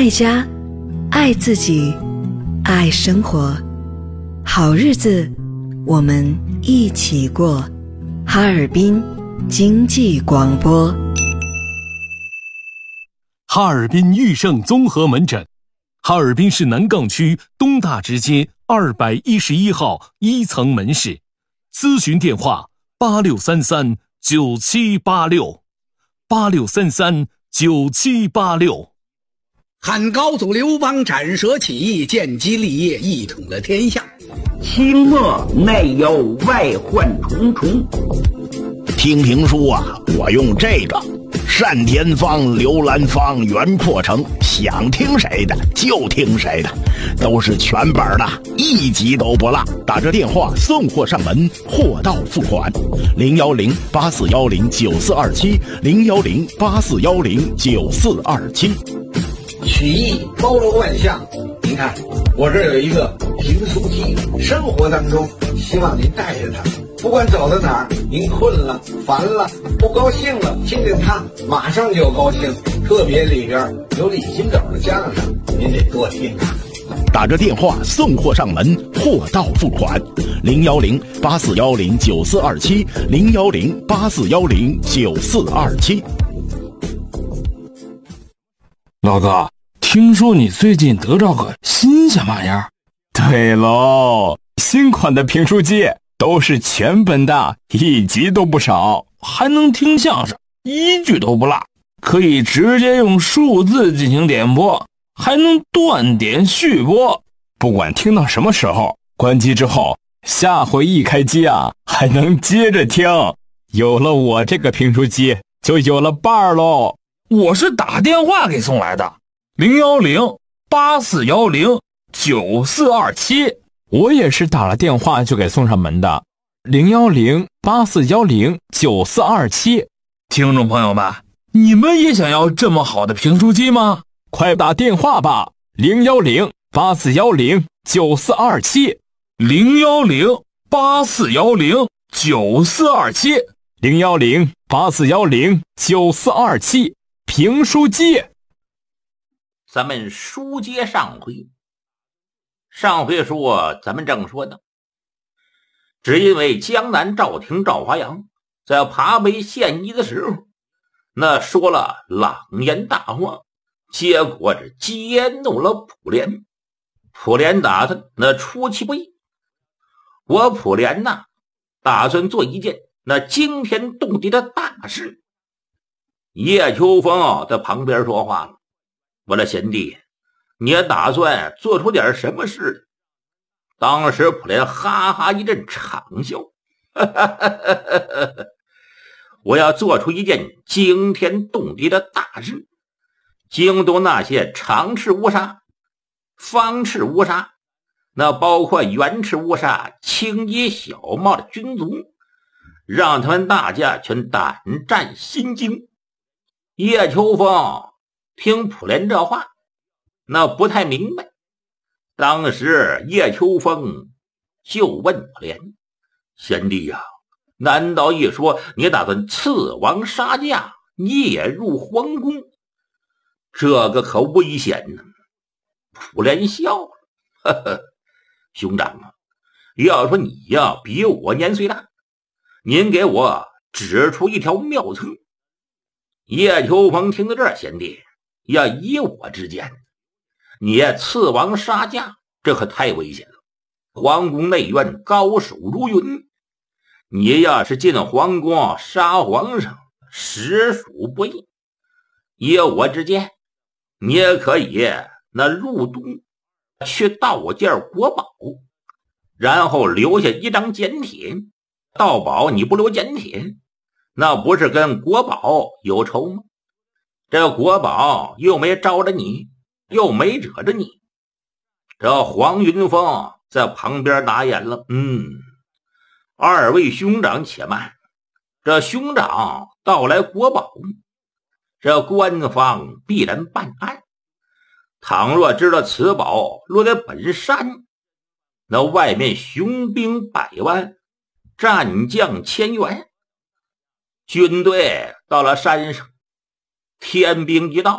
爱家，爱自己，爱生活。好日子我们一起过。哈尔滨经济广播。 哈尔滨裕盛综合门诊，哈尔滨市南岗区东大直街211号1层门市，咨询电话86339786，86339786。 汉高祖刘邦斩蛇起义，建基立业，一统了天下。 清末内忧外患重重。 听评书啊，我用这个单田芳、刘兰芳、袁阔成，想听谁的就听谁的，都是全本的，一集都不落。打着电话送货上门，货到付款。010-8410-9427，010-8410-9427。 曲艺包罗万象，您看我这有一个评书机，生活当中希望您带着它，不管走到哪儿，您困了、烦了、不高兴了，听听它，马上就高兴。特别里边有李金斗的相声，您得多听啊。 打着电话送货上门，货到付款。010-8410-9427，010-8410-9427。 老哥，听说你最近得着个新鲜玩意儿？ 对喽，新款的评书机都是全本的，一集都不少， 还能听相声，一句都不落，可以直接用数字进行点播，还能断点续播， 不管听到什么时候，关机之后下回一开机啊，还能接着听。有了我这个评书机，就有了伴儿喽。 我是打电话给送来的，010-8410-9427。 我也是打了电话就给送上门的，010-8410-9427。 听众朋友们，你们也想要这么好的评书机吗？ 快打电话吧，010-8410-9427， 010-8410-9427， 010-8410-9427。评书机。 咱们书接上回说，咱们正说呢，只因为江南赵廷赵华阳在爬为县医的时候，那说了朗言大话，结果是激怒了普莲。普莲打算那出其不意，我普莲呐，打算做一件那惊天动地的大事。叶秋风在旁边说话了，我的贤弟，你也打算做出点什么事？当时普莲哈哈一阵长笑，我要做出一件惊天动地的大事，惊动那些长翅乌纱、方翅乌纱，那包括圆翅乌纱、青衣小帽的军卒，让他们大家全胆战心惊。叶秋风听普莲这话，那不太明白。当时叶秋风就问普莲，贤弟呀，难道一说你打算刺王杀驾，夜入皇宫？这个可危险呢。普莲笑了，呵呵，兄长啊，要说你呀比我年岁大，您给我指出一条妙策。叶秋风听到这儿，贤弟呀，以我之见，你刺王杀驾，这可太危险了。皇宫内院高手如云，你要是进皇宫杀皇上，实属不义。以我之见，你也可以那入东去盗件国宝，然后留下一张简帖。盗宝你不留简帖，那不是跟国宝有仇吗？这国宝又没招着你，又没惹着你。这黄云峰在旁边打眼了，二位兄长且慢，这兄长盗来国宝，这官方必然办案。倘若知道此宝落在本山，那外面雄兵100万，战将1000员，军队到了山上，天兵一到，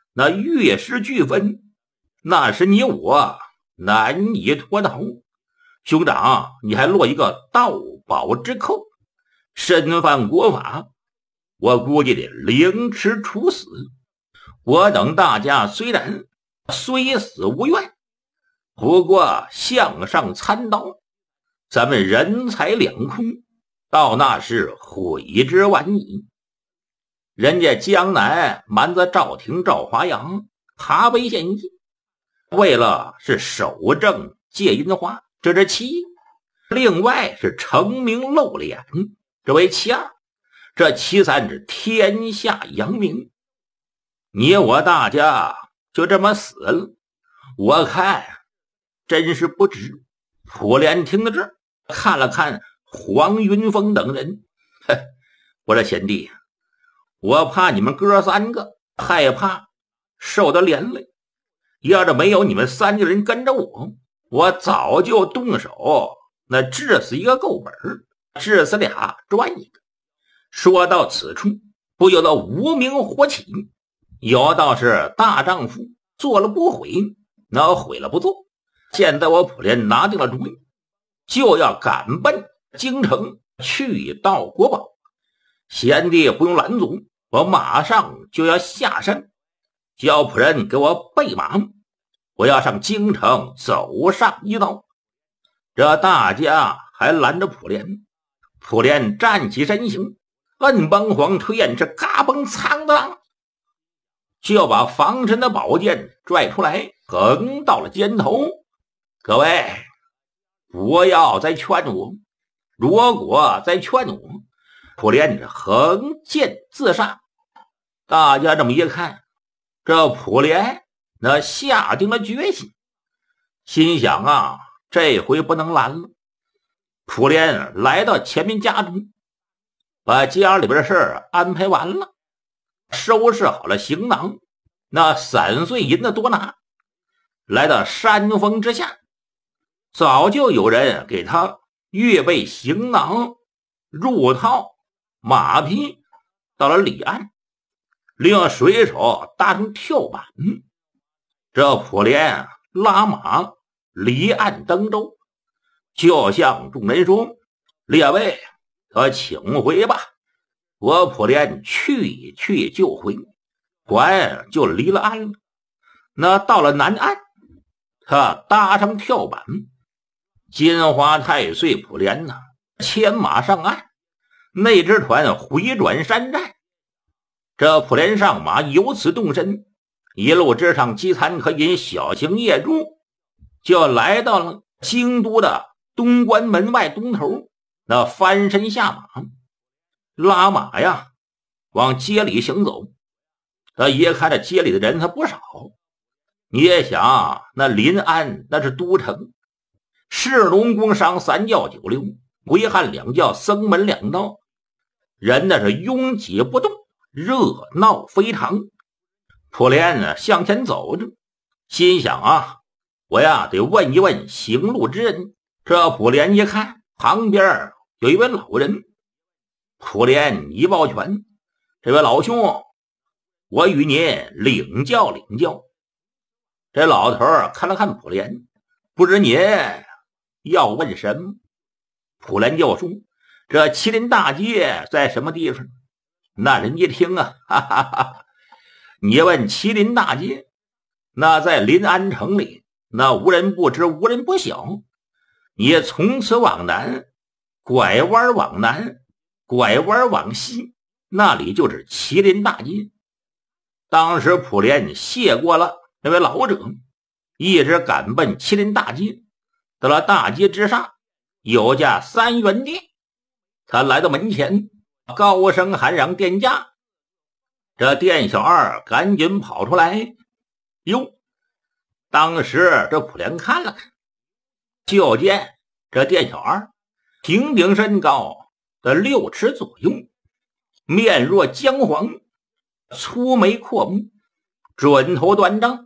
那玉石俱焚，那是你我难以脱逃。兄长，你还落一个盗宝之寇，身犯国法，我估计得凌迟处死。我等大家虽然虽死无怨，不过向上参刀，咱们人财两空，到那时悔之晚矣。人家江南瞒着赵廷、赵华阳、哈北县役，为了是守正借银花，这是其一；另外是成名露脸，这为其二；这其三是天下扬名。你我大家就这么死了，我看真是不值。普莲听到这儿，看了看黄云峰等人，我说贤弟，我怕你们哥三个害怕受到连累，要是没有你们三个人跟着我，我早就动手，那治死一个够本，治死俩赚一个。说到此处，不由得无名火起，有道是大丈夫做了不悔，那悔了不做。现在我普莲拿定了主意，就要赶奔京城去盗国宝。贤弟不用拦阻，我马上就要下山，叫仆人给我备马，我要上京城走上一遭。这大家还拦着普莲，普莲站起身形，摁崩黄推燕是嘎嘣苍的浪，就把防身的宝剑拽出来，横到了肩头。各位不要再劝我，如果再劝我，普莲横剑自杀。大家这么一看，这普莲那下定了决心，心想啊，这回不能拦了。普莲来到前面家中，把家里边的事儿安排完了，收拾好了行囊，那3岁银子多拿，来到山峰之下，早就有人给他预备行囊、入套、马匹，到了离岸，令水手搭成跳板，这普莲拉马离岸登舟，就向众人说：列位请回吧，我普莲去就回，船就离了岸了。那到了南岸，他搭上跳板，金花太岁普莲呐，牵马上岸，那只船回转山寨。这普莲上马，由此动身，一路之上饥餐可饮，小行夜住，就来到了京都的东关门外东头。那翻身下马，拉马呀往街里行走。他一看这街里的人还不少，你也想那临安那是都城，市农工商3教9流，归汉2教，僧门2道，人那是拥挤不动，热闹非常。普莲呢向前走着，心想啊，我呀得问一问行路之人。这普莲一看旁边有一位老人，普莲一抱拳：这位老兄，我与您领教领教。这老头看了看普莲，不知您要问什么？普莲就说：这麒麟大街在什么地方？那人一听啊，哈哈哈，你问麒麟大街，那在临安城里，那无人不知，无人不晓。你从此往南，拐弯往南，拐弯往西，那里就是麒麟大街。当时普莲谢过了那位老者，一直赶奔麒麟大街。到了大街之上，有家3元店，他来到门前，高声喊嚷店家。这店小二赶紧跑出来，哟，当时这普莲看了看，就见这店小二平平身高的6尺左右，面若姜黄，粗眉阔目，准头端正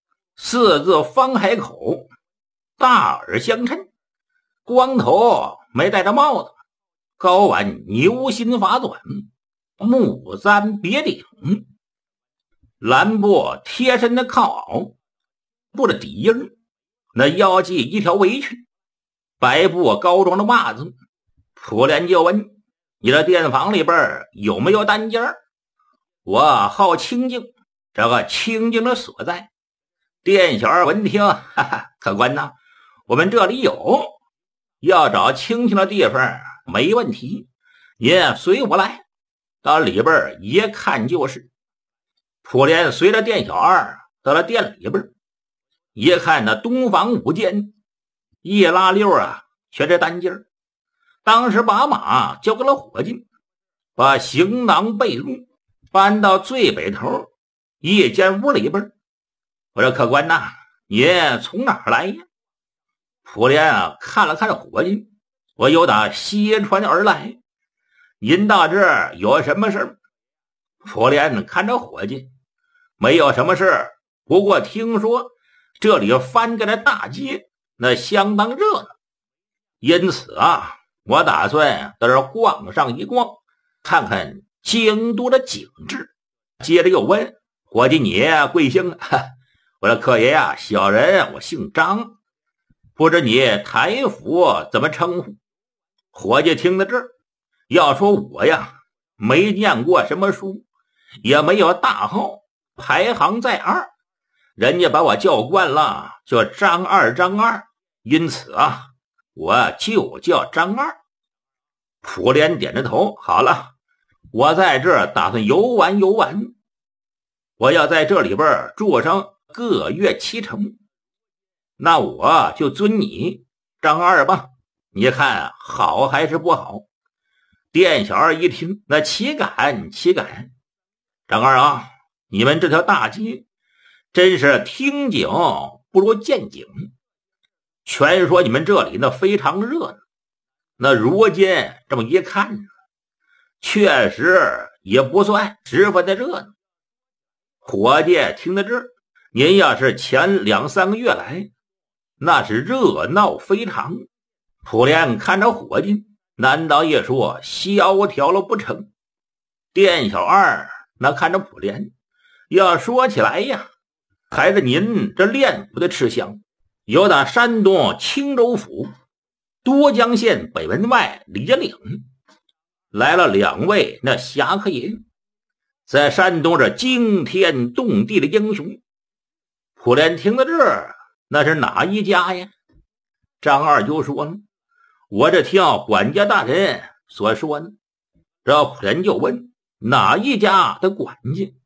，4字方海口，大耳相衬，光头没戴着帽子，高挽牛心发短，木簪别顶。 蓝布贴身的靠袄，布的底印，那腰系一条围裙，白布高装的袜子。普莲就问：你的店房里边有没有单间？我好清静，这个清静的所在。店小二闻听，哈哈，客官呐，我们这里有，要找清静的地方没问题，您随我来，到里边一看就是。普莲随着店小二到了店里边，一看那东房5间，一拉溜啊，全是单间。当时把马交给了伙计，把行囊被褥搬到最北头一间屋里边。我说客官呐，您从哪儿来呀？普莲啊看了看伙计，我由打西川而来，您到这儿有什么事？普莲看着伙计，没有什么事，不过听说这里翻盖的大街那相当热闹，因此啊，我打算到这儿逛上一逛，看看京都的景致。接着又问伙计，你贵姓？我说客爷呀，小人我姓张，不知你台府怎么称呼？伙计听到这儿，要说我呀，没念过什么书，也没有大号，排行在2，人家把我叫惯了，叫张二张二，因此啊，我就叫张二。普莲点着头，好了，我在这儿打算游玩游玩，我要在这里边住上个月7成，那我就尊你张二吧，你看好还是不好？店小二一听，那岂敢岂敢。张二啊，你们这条大街真是听景不如见景，全说你们这里那非常热闹，那如今这么一看，确实也不算十分的热闹。伙计听到这儿，您要是前2、3个月来，那是热闹非常。普莲看着伙计，难道也说萧条了不成？店小二那看着普莲，要说起来呀，还是您这练武的吃香。有打山东青州府都江县北门外李家岭来了2位那侠客爷，在山东这惊天动地的英雄。普莲听到这儿，那是哪一家呀？张二就说了，我这听管家大人所说呢。这普莲就问，哪一家的管家？